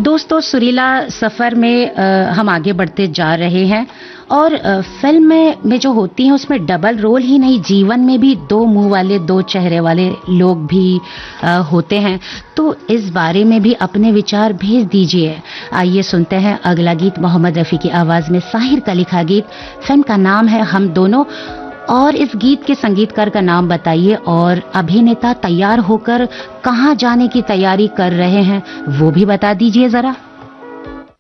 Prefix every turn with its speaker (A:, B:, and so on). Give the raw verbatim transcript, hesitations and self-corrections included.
A: दोस्तों, सुरीला सफ़र में आ, हम आगे बढ़ते जा रहे हैं और आ, फिल्म में, में जो होती हैं उसमें डबल रोल ही नहीं, जीवन में भी दो मुंह वाले, दो चेहरे वाले लोग भी आ, होते हैं। तो इस बारे में भी अपने विचार भेज दीजिए। आइए सुनते हैं अगला गीत, मोहम्मद रफ़ी की आवाज़ में साहिर का लिखा गीत। फिल्म का नाम है हम दोनों, और इस गीत के संगीतकार का नाम बताइए और अभिनेता तैयार होकर कहां जाने की तैयारी कर रहे हैं वो भी बता दीजिए जरा।